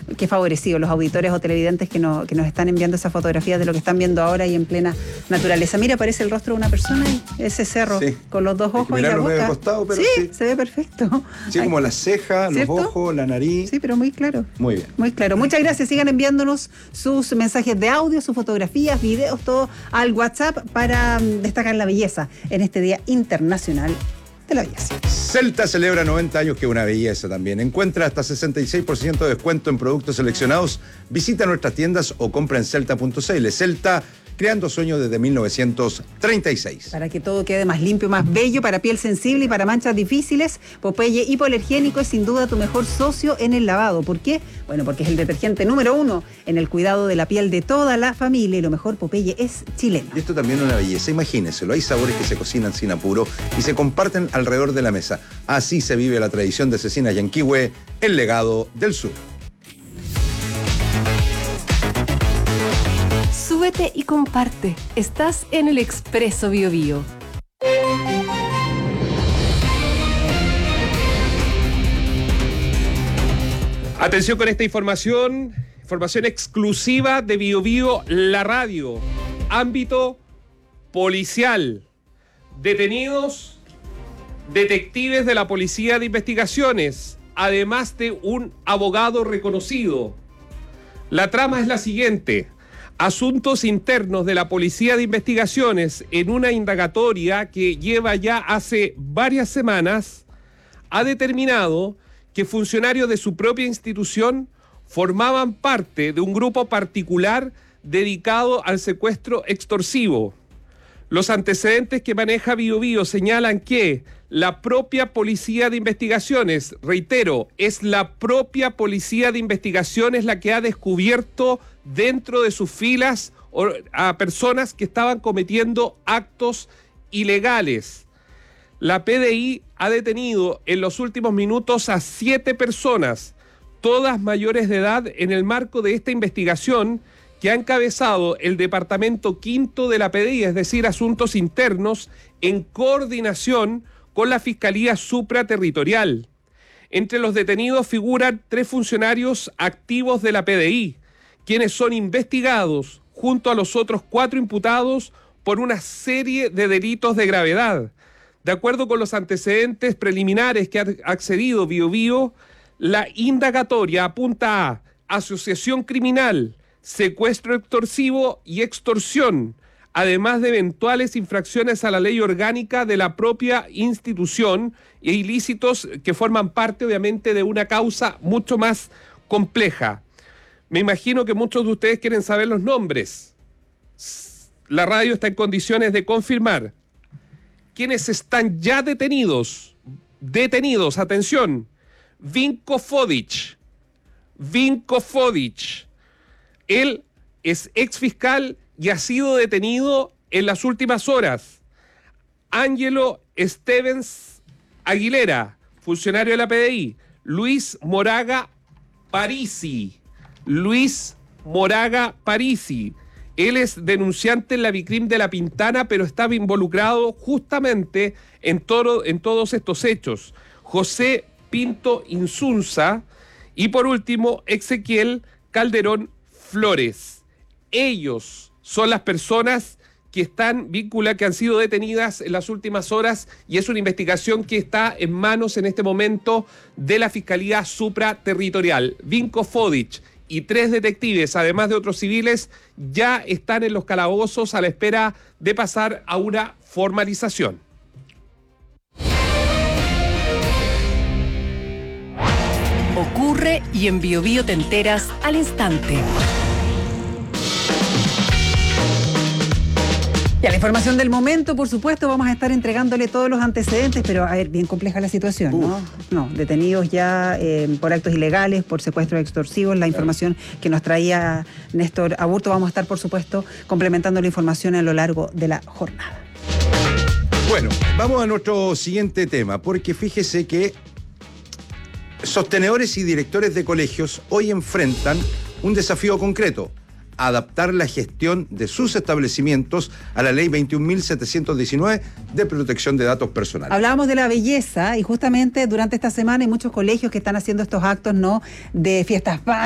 qué favorecido los auditores o televidentes que nos están enviando esas fotografías de lo que están viendo ahora y en plena naturaleza. Mira, aparece el rostro de una persona y ese cerro con los dos ojos y la boca. Medio costado, pero sí, se ve perfecto. Sí, como las cejas, ¿cierto? Los ojos, la nariz. Sí, pero muy claro. Muy bien. Muy claro. Muchas gracias. Sigan enviándonos sus mensajes de audio, sus fotografías, videos, todo al WhatsApp para destacar la belleza en este Día Internacional de la Belleza. Celta celebra 90 años, que es una belleza también. Encuentra hasta 66% de descuento en productos seleccionados. Visita nuestras tiendas o compra en celta.cl. Celta, creando sueños desde 1936. Para que todo quede más limpio, más bello, para piel sensible y para manchas difíciles, Popeye hipoalergénico es sin duda tu mejor socio en el lavado. ¿Por qué? Bueno, porque es el detergente número 1 en el cuidado de la piel de toda la familia y lo mejor, Popeye es chileno. Y esto también es una belleza, imagínenselo. Hay sabores que se cocinan sin apuro y se comparten alrededor de la mesa. Así se vive la tradición de Cecina Yanquihue, el legado del sur. Súbete y comparte. Estás en el Expreso Biobío. Atención con esta información exclusiva de Biobío, la radio. Ámbito policial. Detenidos detectives de la Policía de Investigaciones, además de un abogado reconocido. La trama es la siguiente. Asuntos Internos de la Policía de Investigaciones, en una indagatoria que lleva ya hace varias semanas, ha determinado que funcionarios de su propia institución formaban parte de un grupo particular dedicado al secuestro extorsivo. Los antecedentes que maneja Biobío señalan que la propia Policía de Investigaciones, reitero, es la propia Policía de Investigaciones la que ha descubierto dentro de sus filas a personas que estaban cometiendo actos ilegales. La PDI ha detenido en los últimos minutos a 7 personas, todas mayores de edad, en el marco de esta investigación que ha encabezado el Departamento Quinto de la PDI, es decir, Asuntos Internos, en coordinación con la Fiscalía Supraterritorial. Entre los detenidos figuran 3 funcionarios activos de la PDI, quienes son investigados junto a los otros 4 imputados por una serie de delitos de gravedad. De acuerdo con los antecedentes preliminares que ha accedido Biobío, la indagatoria apunta a asociación criminal, secuestro extorsivo y extorsión, además de eventuales infracciones a la ley orgánica de la propia institución e ilícitos que forman parte, obviamente, de una causa mucho más compleja. Me imagino que muchos de ustedes quieren saber los nombres. La radio está en condiciones de confirmar quienes están ya detenidos. Atención, Vinko Fodic. Él es exfiscal y ha sido detenido en las últimas horas. Ángelo Stevens Aguilera, funcionario de la PDI. Luis Moraga Parisi. Él es denunciante en la Vicrim de La Pintana, pero estaba involucrado justamente en todos estos hechos. José Pinto Insunza y, por último, Ezequiel Calderón Flores. Ellos son las personas que están vinculadas, que han sido detenidas en las últimas horas, y es una investigación que está en manos en este momento de la Fiscalía Supraterritorial. Vinko Fodic y 3 detectives, además de otros civiles, ya están en los calabozos a la espera de pasar a una formalización. Ocurre y en Biobío te enteras al instante. Ya, la información del momento, por supuesto, vamos a estar entregándole todos los antecedentes, pero a ver, bien compleja la situación, ¿no? No, detenidos ya por actos ilegales, por secuestros extorsivos, la información que nos traía Néstor Aburto. Vamos a estar, por supuesto, complementando la información a lo largo de la jornada. Bueno, vamos a nuestro siguiente tema, porque fíjese que sostenedores y directores de colegios hoy enfrentan un desafío concreto: adaptar la gestión de sus establecimientos a la ley 21.719 de protección de datos personales. Hablábamos de la belleza y justamente durante esta semana hay muchos colegios que están haciendo estos actos, ¿no?, de fiestas